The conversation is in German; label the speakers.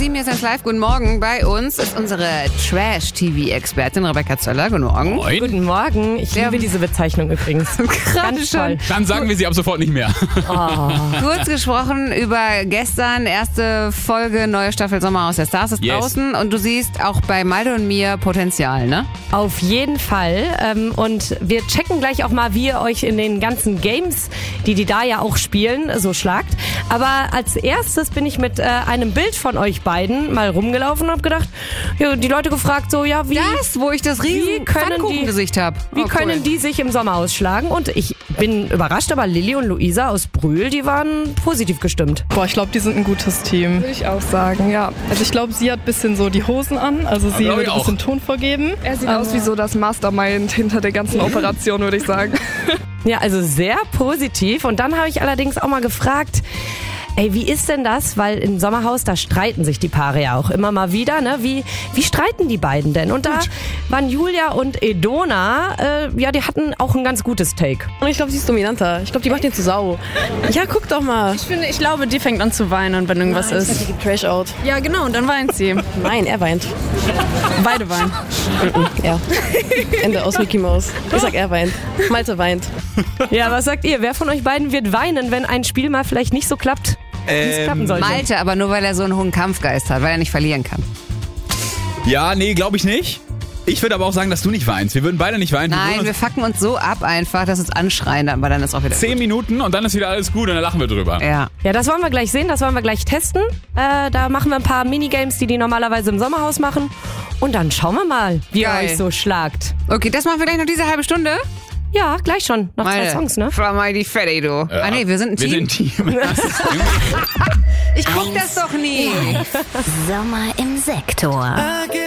Speaker 1: 7, hier ist das Live. Guten Morgen. Bei uns ist unsere Trash-TV-Expertin Rebecca Zöller. Guten Morgen.
Speaker 2: Moin.
Speaker 3: Guten Morgen. Ich liebe diese Bezeichnung übrigens. Ganz toll.
Speaker 2: Dann sagen wir sie ab sofort nicht mehr.
Speaker 1: Kurz gesprochen über gestern, erste Folge, neue Staffel Sommerhaus der Stars ist draußen. Und du siehst auch bei Malte und mir Potenzial, ne?
Speaker 3: Auf jeden Fall. Und wir checken gleich auch mal, wie ihr euch in den ganzen Games, die da ja auch spielen, so schlagt. Aber als erstes bin ich mit einem Bild von euch beiden mal rumgelaufen und habe gedacht, ja, die Leute gefragt so, ja, wie...
Speaker 1: Das, wo ich das riesen Pfannkuchengesicht habe.
Speaker 3: Wie können die sich im Sommer ausschlagen? Und ich bin überrascht, aber Lilly und Luisa aus Brühl, die waren positiv gestimmt.
Speaker 4: Boah, ich glaube, die sind ein gutes Team. Würde ich auch sagen, ja. Also ich glaube, sie hat ein bisschen so die Hosen an, also sie würde ein bisschen Ton vorgeben. Er sieht aus wie so das Mastermind hinter der ganzen Operation, würde ich sagen.
Speaker 3: Ja, also sehr positiv. Und dann habe ich allerdings auch mal gefragt, ey, wie ist denn das? Weil im Sommerhaus, da streiten sich die Paare ja auch immer mal wieder, ne? Wie streiten die beiden denn? Und da waren Julia und Edona, ja, die hatten auch ein ganz gutes Take.
Speaker 5: Und ich glaube, sie ist dominanter. Ich glaube, die macht den zu Sau. Ja, guck doch mal.
Speaker 6: Ich glaube, die fängt an zu weinen, wenn irgendwas ist.
Speaker 5: Die gibt Trash out.
Speaker 6: Ja, genau, und dann weint sie.
Speaker 5: Nein, er weint.
Speaker 6: Beide weinen.
Speaker 5: Ja. Ende aus Mickey Mouse. Ich sag, er weint. Malte weint.
Speaker 3: Ja, was sagt ihr? Wer von euch beiden wird weinen, wenn ein Spiel mal vielleicht nicht so klappt, wie es klappen sollte?
Speaker 1: Malte, aber nur weil er so einen hohen Kampfgeist hat, weil er nicht verlieren kann.
Speaker 2: Ja, nee, glaube ich nicht. Ich würde aber auch sagen, dass du nicht weinst. Wir würden beide nicht weinen.
Speaker 1: Nein, wir fucken uns so ab einfach, dass uns anschreien, aber dann ist auch wieder
Speaker 2: 10 Minuten und dann ist wieder alles gut und dann lachen wir drüber.
Speaker 1: Ja.
Speaker 3: Ja, das wollen wir gleich sehen, das wollen wir gleich testen. Da machen wir ein paar Minigames, die normalerweise im Sommerhaus machen. Und dann schauen wir mal, wie ihr euch so schlagt.
Speaker 1: Okay, das machen wir gleich noch diese halbe Stunde.
Speaker 3: Ja, gleich schon. Noch 2 Songs, ne?
Speaker 1: Frau Mighty Fatty, du.
Speaker 2: Ja.
Speaker 1: Ah nee, wir sind ein Team.
Speaker 2: Wir sind ein Team.
Speaker 1: Ich guck das doch nie.
Speaker 7: Sommer im Sektor.